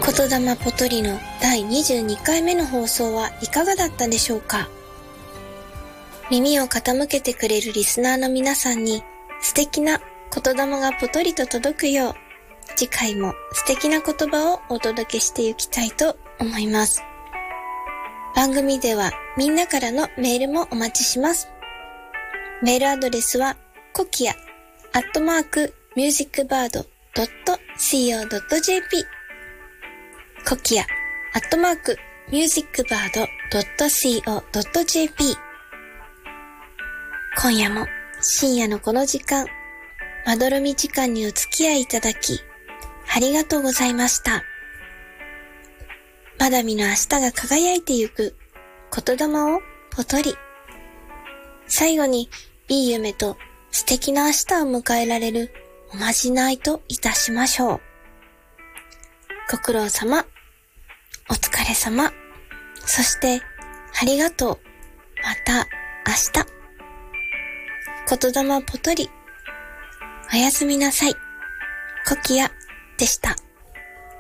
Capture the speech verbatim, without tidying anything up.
言霊ポトリのだいにじゅうにかいめの放送はいかがだったでしょうか。耳を傾けてくれるリスナーの皆さんに素敵な言霊がポトリと届くよう、次回も素敵な言葉をお届けしていきたいと思います。番組ではみんなからのメールもお待ちします。メールアドレスはコキアアットマークミュージックバードドットシーオードットジェーピー コキアアットマークミュージックバードドットシーオードットジェーピー。今夜も深夜のこの時間、まどろみ時間にお付き合いいただきありがとうございました。まだ見ぬ明日が輝いてゆく言霊をポトリ。最後にいい夢と素敵な明日を迎えられるおまじないといたしましょう。ご苦労様、お疲れ様、そしてありがとう、また明日。言霊ポトリ。おやすみなさい。コキアでした。